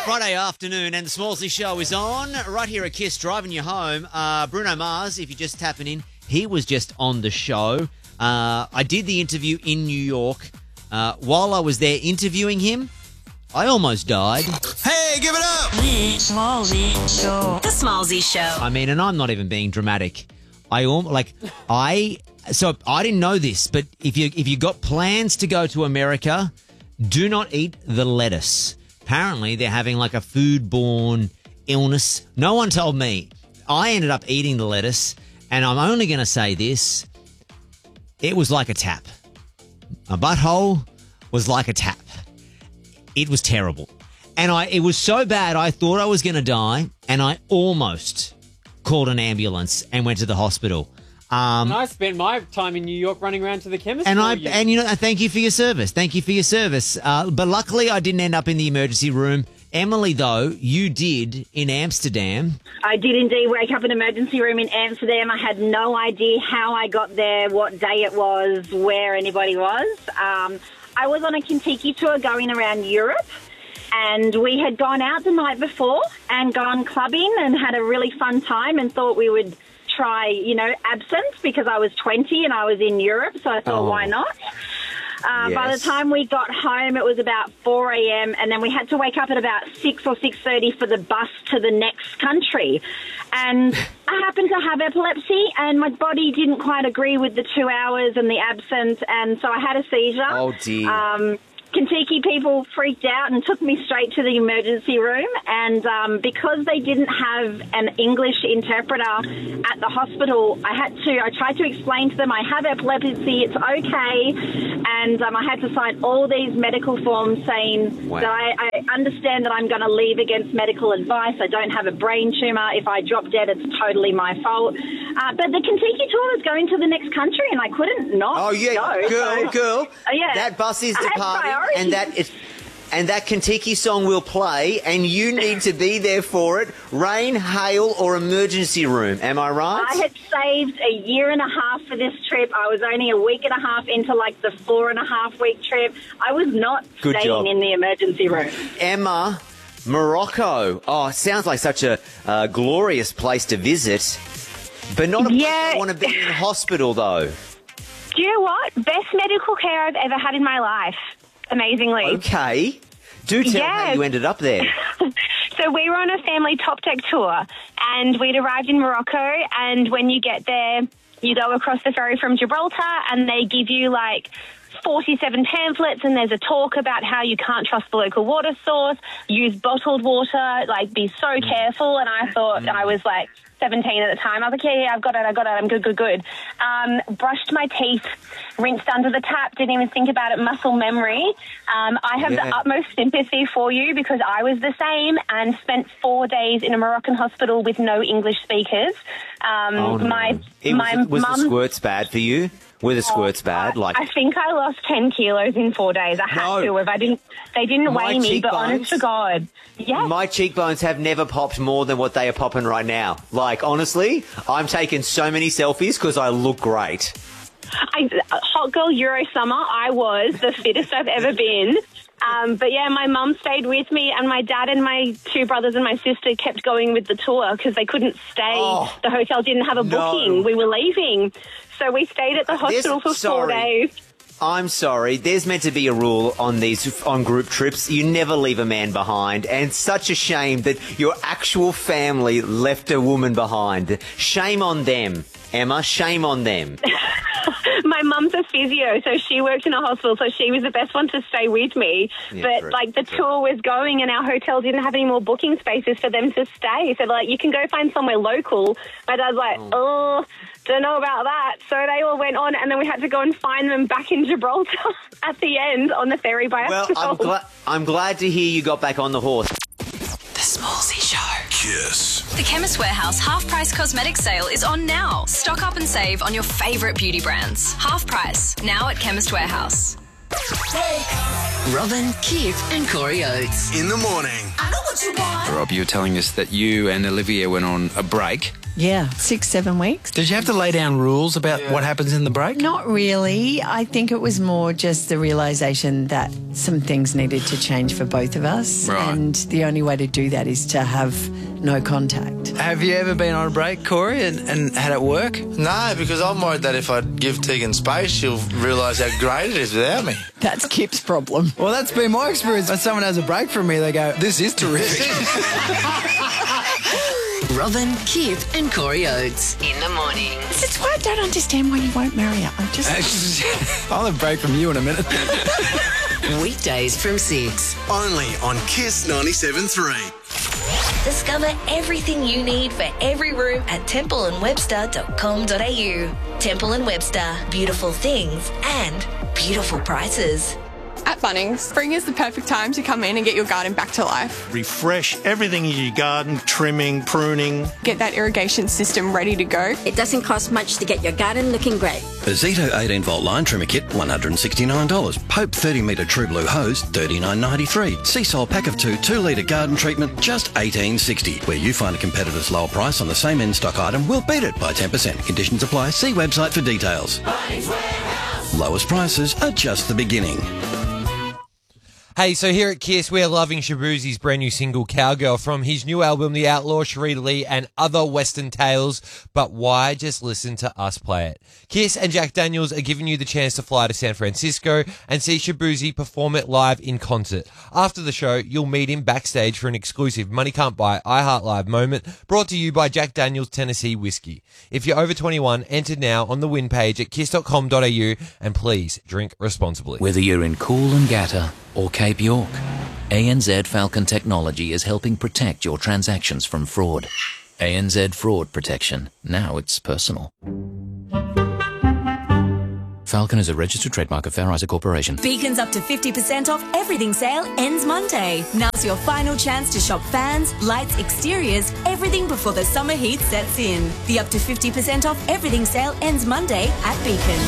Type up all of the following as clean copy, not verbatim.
Friday afternoon and the Smallsy Show is on right here at KISS, driving you home. Bruno Mars, if you're just tapping in, he was just on the show. I did the interview in New York. While I was there interviewing him, I almost died. Hey, give it up! The Smallsy Show. The Smallsy Show. I mean, and I'm not even being dramatic. So I didn't know this, but if you got plans to go to America, do not eat the lettuce. Apparently, they're having like a foodborne illness. No one told me. I ended up eating the lettuce, and I'm only going to say this. It was like a tap. My butthole was like a tap. It was terrible. And it was so bad, I thought I was going to die, and I almost called an ambulance and went to the hospital. And I spent my time in New York running around to the chemist. And thank you for your service. Thank you for your service. But luckily, I didn't end up in the emergency room. Emily, though, you did in Amsterdam. I did indeed wake up in an emergency room in Amsterdam. I had no idea how I got there, what day it was, where anybody was. I was on a Kentucky tour going around Europe, and we had gone out the night before and gone clubbing and had a really fun time and thought we would try, absinthe because I was 20 and I was in Europe, so I thought, why not? Yes. By the time we got home, it was about 4 a.m. and then we had to wake up at about 6 or 6:30 for the bus to the next country. And I happened to have epilepsy and my body didn't quite agree with the 2 hours and the absinthe, and so I had a seizure. Oh, dear. Kentucky people freaked out and took me straight to the emergency room, and because they didn't have an English interpreter at the hospital, I tried to explain to them I have epilepsy, it's okay, and I had to sign all these medical forms saying that I understand that I'm going to leave against medical advice, I don't have a brain tumour, if I drop dead it's totally my fault. But the Kentucky tour was going to the next country and I couldn't not go. Girl, yeah. that bus is I had departing. priorities. And that Kentucky song will play, and you need to be there for it. Rain, hail, or emergency room. Am I right? I had saved a year and a half for this trip. I was only a week and a half into like the 4.5-week trip. I was not staying in the emergency room. Emma, Morocco. Oh, it sounds like such a glorious place to visit. But not a place I want to be in hospital, though. Do you know what? Best medical care I've ever had in my life. Amazingly. Okay. Do tell how you ended up there. So we were on a family top deck tour and we'd arrived in Morocco, and when you get there, you go across the ferry from Gibraltar and they give you like 47 pamphlets and there's a talk about how you can't trust the local water source, use bottled water, like be so careful. And I thought, I was like 17 at the time. I was like, yeah, I've got it. I'm good. Brushed my teeth, rinsed under the tap, didn't even think about it, muscle memory. I have the utmost sympathy for you because I was the same and spent 4 days in a Moroccan hospital with no English speakers. Was the squirts bad for you? Were the squirts bad? I think I lost 10 kilos in 4 days. I had to. They didn't weigh me, but honest to God. Yeah. My cheekbones have never popped more than what they are popping right now. Like, honestly, I'm taking so many selfies because I look great. Hot girl Euro summer, I was the fittest I've ever been. But yeah, my mum stayed with me and my dad and my 2 brothers and my sister kept going with the tour because they couldn't stay. The hotel didn't have a booking. We were leaving. So we stayed at the hospital for 4 days. I'm sorry. There's meant to be a rule on group trips. You never leave a man behind. And such a shame that your actual family left a woman behind. Shame on them, Emma. Shame on them. My mum's a physio, so she worked in a hospital, so she was the best one to stay with me. Yeah, but, the tour was going and our hotel didn't have any more booking spaces for them to stay. So, you can go find somewhere local. My dad's like, don't know about that. So they all went on, and then we had to go and find them back in Gibraltar at the end on the ferry by ourselves. Well, I'm glad to hear you got back on the horse. The Smallsy Show. KISS. The Chemist Warehouse half-price cosmetic sale is on now. Stock up and save on your favourite beauty brands. Half price, now at Chemist Warehouse. Robin, Keith and Corey Oates. In the morning. I know what you want. Rob, you were telling us that you and Olivia went on a break. Yeah, 6-7 weeks. Did you have to lay down rules about what happens in the break? Not really. I think it was more just the realisation that some things needed to change for both of us. Right. And the only way to do that is to have no contact. Have you ever been on a break, Corey, and had it work? No, because I'm worried that if I give Tegan space, she'll realise how great it is without me. That's Kip's problem. Well, that's been my experience. When someone has a break from me, they go, this is terrific. Robin, Kip and Corey Oates in the morning. That's why I don't understand why you won't marry her. I'll have a break from you in a minute. Weekdays from 6. Only on Kiss 97.3. Discover everything you need for every room at templeandwebster.com.au. Temple & Webster. Beautiful things and beautiful prices. At Bunnings, spring is the perfect time to come in and get your garden back to life. Refresh everything in your garden, trimming, pruning. Get that irrigation system ready to go. It doesn't cost much to get your garden looking great. A Zito 18-volt line trimmer kit, $169. Pope 30-metre True Blue hose, $39.93. Seasol pack of 2 2-litre garden treatment, just $18.60. Where you find a competitor's lower price on the same in-stock item, we'll beat it by 10%. Conditions apply. See website for details. Lowest prices are just the beginning. Hey, so here at Kiss, we are loving Shaboozey's brand new single, Cowgirl, from his new album, The Outlaw, Sharita Lee, and Other Western Tales. But why just listen to us play it? Kiss and Jack Daniels are giving you the chance to fly to San Francisco and see Shaboozey perform it live in concert. After the show, you'll meet him backstage for an exclusive Money Can't Buy iHeart Live moment brought to you by Jack Daniels Tennessee Whiskey. If you're over 21, enter now on the win page at kiss.com.au and please drink responsibly. Whether you're in Coolangatta or Cape York, ANZ Falcon Technology is helping protect your transactions from fraud. ANZ Fraud Protection. Now it's personal. Falcon is a registered trademark of Fair Isaac Corporation. Beacon's up to 50% off everything sale ends Monday. Now's your final chance to shop fans, lights, exteriors, everything before the summer heat sets in. The up to 50% off everything sale ends Monday at Beacon.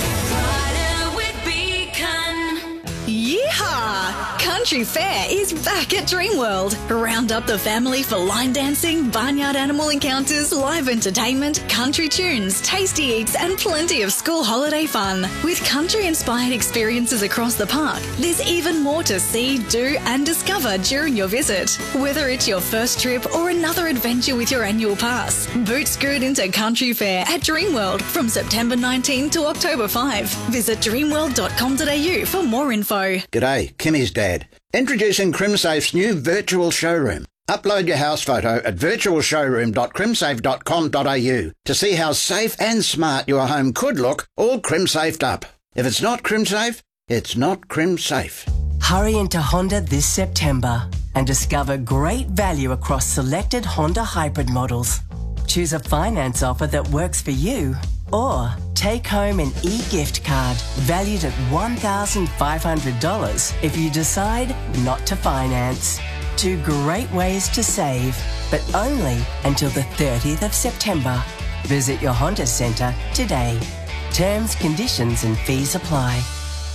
Yeehaw! Country Fair is back at Dreamworld. Round up the family for line dancing, barnyard animal encounters, live entertainment, country tunes, tasty eats, and plenty of school holiday fun. With country-inspired experiences across the park, there's even more to see, do, and discover during your visit. Whether it's your first trip or another adventure with your annual pass, boot scoot into Country Fair at Dreamworld from September 19 to October 5. Visit dreamworld.com.au for more info. G'day, Kimmy's dad. Introducing CrimSafe's new virtual showroom. Upload your house photo at virtualshowroom.crimsafe.com.au to see how safe and smart your home could look, all CrimSafed up. If it's not CrimSafe, it's not CrimSafe. Hurry into Honda this September and discover great value across selected Honda hybrid models. Choose a finance offer that works for you, or take home an e-gift card valued at $1,500 if you decide not to finance. 2 great ways to save, but only until the 30th of September. Visit your Honda Centre today. Terms, conditions and fees apply.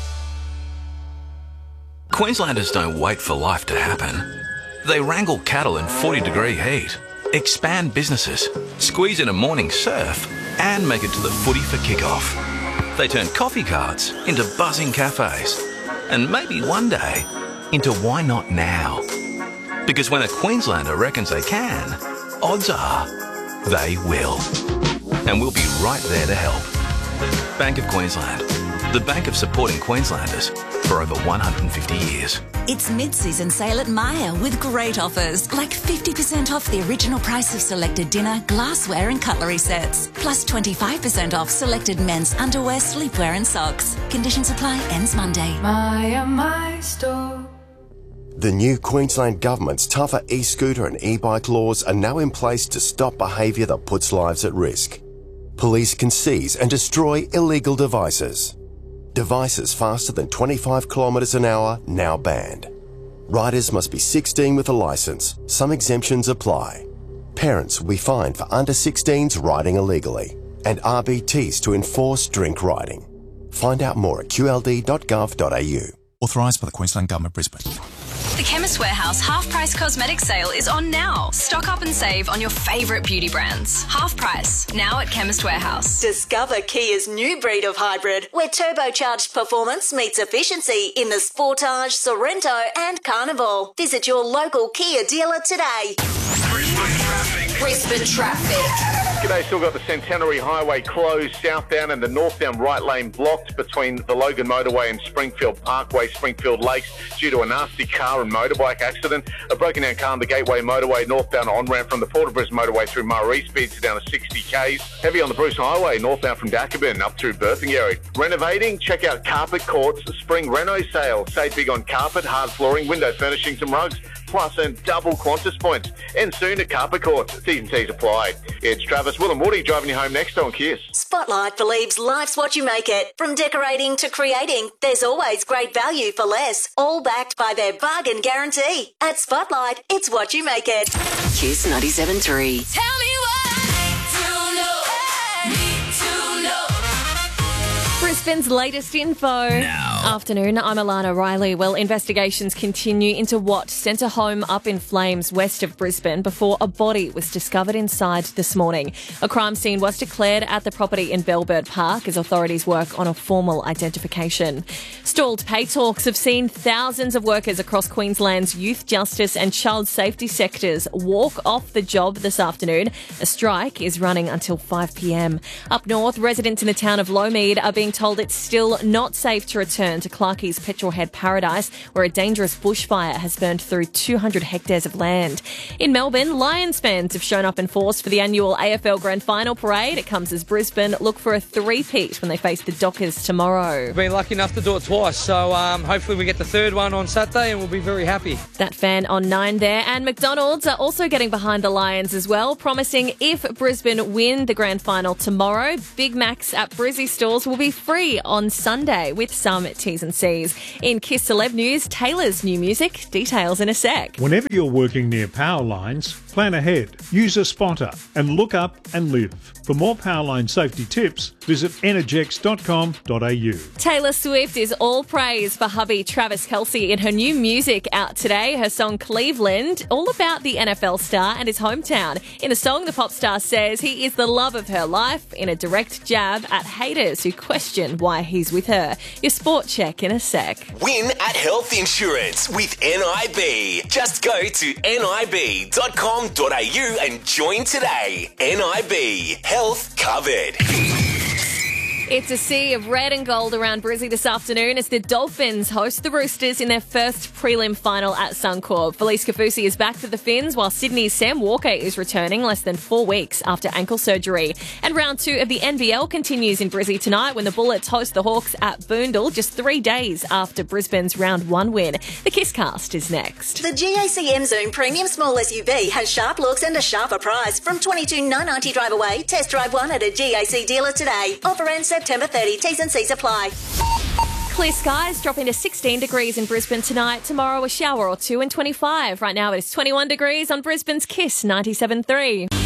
Queenslanders don't wait for life to happen. They wrangle cattle in 40-degree heat, expand businesses, squeeze in a morning surf, and make it to the footy for kickoff. They turn coffee carts into buzzing cafes, and maybe one day into why not now? Because when a Queenslander reckons they can, odds are they will. And we'll be right there to help. Bank of Queensland, the bank of supporting Queenslanders for over 150 years. It's mid-season sale at Myer with great offers, like 50% off the original price of selected dinner, glassware and cutlery sets, plus 25% off selected men's underwear, sleepwear and socks. Conditions apply, ends Monday. Myer, my store. The new Queensland Government's tougher e-scooter and e-bike laws are now in place to stop behaviour that puts lives at risk. Police can seize and destroy illegal devices. Devices faster than 25 kilometres an hour now banned. Riders must be 16 with a licence. Some exemptions apply. Parents will be fined for under 16s riding illegally, and RBTs to enforce drink riding. Find out more at qld.gov.au. Authorised by the Queensland Government, Brisbane. The Chemist Warehouse half-price cosmetic sale is on now. Stock up and save on your favourite beauty brands. Half price, now at Chemist Warehouse. Discover Kia's new breed of hybrid, where turbocharged performance meets efficiency in the Sportage, Sorrento and Carnival. Visit your local Kia dealer today. Brisbane traffic. G'day, still got the Centenary Highway closed southbound and the northbound right lane blocked between the Logan Motorway and Springfield Parkway, Springfield Lakes, due to a nasty car and motorbike accident. A broken down car on the Gateway Motorway northbound on-ramp from the Port of Brisbane Motorway through Murray, speeds down to 60 k's. Heavy on the Bruce Highway northbound from Dacabin up through Berthingary. Renovating? Check out Carpet Court's Spring Reno sale. Save big on carpet, hard flooring, window furnishings and rugs. Plus earn double Qantas points. And soon at Carpet Court. T's and C's apply. It's Travis, Will and Woody driving you home next on Kiss. Spotlight believes life's what you make it. From decorating to creating, there's always great value for less. All backed by their bargain guarantee. At Spotlight, it's what you make it. Kiss 97.3. Tell me what need to know. Brisbane's latest info. Afternoon, I'm Alana Riley. Well, investigations continue into what sent a home up in flames west of Brisbane before a body was discovered inside this morning. A crime scene was declared at the property in Bellbird Park as authorities work on a formal identification. Stalled pay talks have seen thousands of workers across Queensland's youth justice and child safety sectors walk off the job this afternoon. A strike is running until 5 p.m. Up north, residents in the town of Lowmead are being told it's still not safe to return to Clarkie's Petrolhead Paradise, where a dangerous bushfire has burned through 200 hectares of land. In Melbourne, Lions fans have shown up in force for the annual AFL Grand Final parade. It comes as Brisbane look for a three-peat when they face the Dockers tomorrow. We've been lucky enough to do it twice, so hopefully we get the third one on Saturday and we'll be very happy. That fan on 9 there. And McDonald's are also getting behind the Lions as well, promising if Brisbane win the Grand Final tomorrow, Big Macs at Brizzy stores will be free on Sunday with some T's and C's. In Kiss Celeb News, Taylor's new music. Details in a sec. Whenever you're working near power lines, plan ahead, use a spotter and look up and live. For more power line safety tips, visit energex.com.au. Taylor Swift is all praise for hubby Travis Kelce in her new music out today. Her song Cleveland, all about the NFL star and his hometown. In the song, the pop star says he is the love of her life in a direct jab at haters who question why he's with her. Your sport check in a sec. Win at Health Insurance with NIB. Just go to nib.com.au and join today. NIB. Health covered. It's a sea of red and gold around Brizzy this afternoon as the Dolphins host the Roosters in their first prelim final at Suncorp. Felice Kafusi is back for the Finns, while Sydney's Sam Walker is returning less than 4 weeks after ankle surgery. And round 2 of the NBL continues in Brizzy tonight when the Bullets host the Hawks at Boondall just 3 days after Brisbane's round 1 win. The Kisscast is next. The GAC M Zoom Premium Small SUV has sharp looks and a sharper price. From $22,990 drive away. Test drive one at a GAC dealer today. Offer ends September 30. T's and C's apply. Clear skies dropping to 16 degrees in Brisbane tonight. Tomorrow a shower or two and 25. Right now it is 21 degrees on Brisbane's Kiss 97.3.